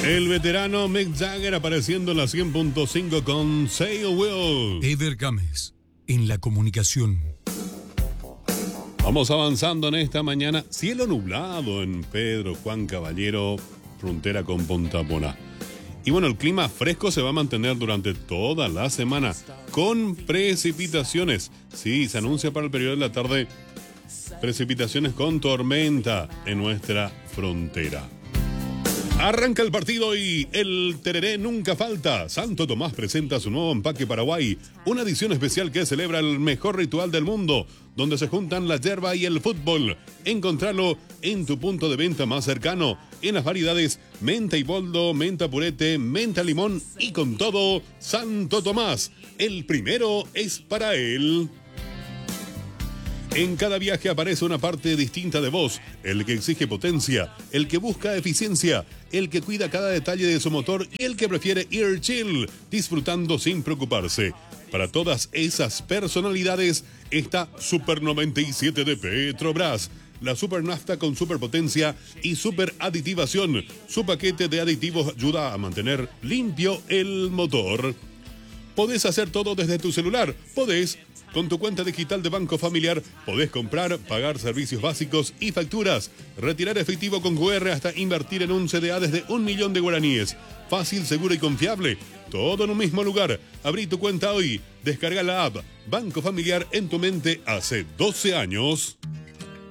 El veterano Mick Jagger apareciendo en la 100.5 con Say Will. Eder Gámez, en la comunicación. Vamos avanzando en esta mañana. Cielo nublado en Pedro Juan Caballero, frontera con Punta Moná. Y bueno, el clima fresco se va a mantener durante toda la semana, con precipitaciones. Sí, se anuncia para el periodo de la tarde precipitaciones con tormenta en nuestra frontera. Arranca el partido y el tereré nunca falta. Santo Tomás presenta su nuevo empaque Paraguay, una edición especial que celebra el mejor ritual del mundo, donde se juntan la yerba y el fútbol. Encontralo en tu punto de venta más cercano, en las variedades menta y boldo, menta purete, menta limón y con todo, Santo Tomás. El primero es para él. En cada viaje aparece una parte distinta de vos, el que exige potencia, el que busca eficiencia, el que cuida cada detalle de su motor y el que prefiere ir chill, disfrutando sin preocuparse. Para todas esas personalidades está Super 97 de Petrobras, la super nafta con superpotencia y super aditivación. Su paquete de aditivos ayuda a mantener limpio el motor. Podés hacer todo desde tu celular, podés. Con tu cuenta digital de Banco Familiar podés comprar, pagar servicios básicos y facturas, retirar efectivo con QR hasta invertir en un CDA desde 1 millón de guaraníes. Fácil, seguro y confiable. Todo en un mismo lugar. Abrí tu cuenta hoy. Descarga la app Banco Familiar en tu mente hace 12 años.